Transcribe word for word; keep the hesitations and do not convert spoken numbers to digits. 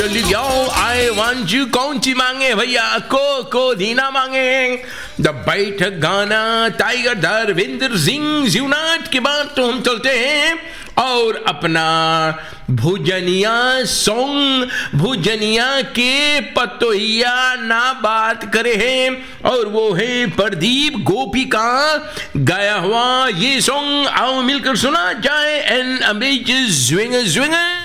I want you कौन सी मांगे भैया, को को दीना मांगे। द बैठक गाना टाइगर धर्मेंद्र सिंह शिवनाथ के बाद तो हम चलते हैं और अपना भुजनिया सॉन्ग भुजनिया के पतोहिया ना बात करे हैं, और वो है प्रदीप गोपी का गाया हुआ ये सॉन्ग। आओ मिलकर सुना जाए एन अमेजिंग स्विंग स्विंग।